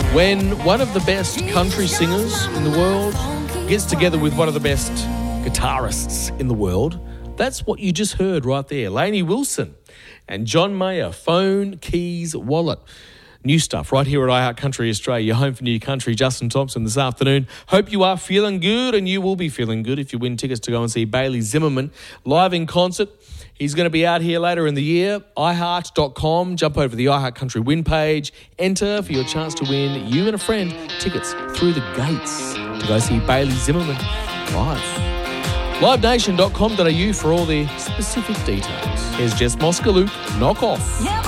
When one of the best country singers in the world gets together with one of the best guitarists in the world, that's what you just heard right there. Lainey Wilson and John Mayer, Phone, Keys, Wallet. New stuff right here at iHeart Country Australia, your home for new country. Justin Thompson this afternoon. Hope you are feeling good, and you will be feeling good if you win tickets to go and see Bailey Zimmerman live in concert. He's going to be out here later in the year. iHeart.com. Jump over to the iHeart Country win page. Enter for your chance to win, you and a friend, tickets through the gates to go see Bailey Zimmerman live. LiveNation.com.au for all the specific details. Here's Jess Moskaluk. Knock off. Yeah.